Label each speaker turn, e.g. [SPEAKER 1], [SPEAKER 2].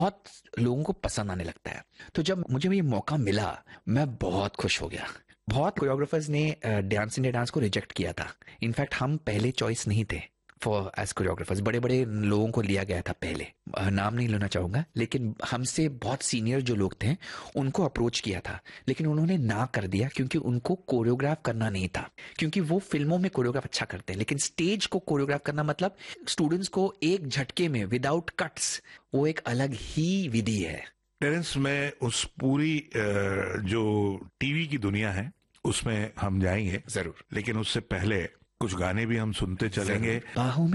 [SPEAKER 1] बहुत लोगों को पसंद आने लगता है। तो जब मुझे ये मौका मिला, मैं बहुत खुश हो गया। बहुत कोरियोग्राफर्स ने डांस इंडिया डांस को रिजेक्ट किया था। इनफैक्ट हम पहले चॉइस नहीं थे फॉर एज कोरियोग्राफर्स। बड़े बड़े लोगों को लिया गया था पहले, नाम नहीं लेना चाहूंगा, लेकिन हमसे बहुत सीनियर जो लोग थे उनको अप्रोच किया था, लेकिन उन्होंने ना कर दिया क्योंकि उनको कोरियोग्राफ करना नहीं था। क्योंकि वो फिल्मों में कोरियोग्राफ अच्छा करते हैं, लेकिन स्टेज को कोरियोग्राफ करना मतलब स्टूडेंट्स को एक झटके में विदाउट कट्स, वो एक अलग ही विधि है।
[SPEAKER 2] टेरेंस, में उस पूरी जो टीवी की दुनिया है उसमें हम जाएंगे
[SPEAKER 1] जरूर
[SPEAKER 2] लेकिन उससे पहले कुछ गाने भी हम सुनते चलेंगे।
[SPEAKER 1] बाहों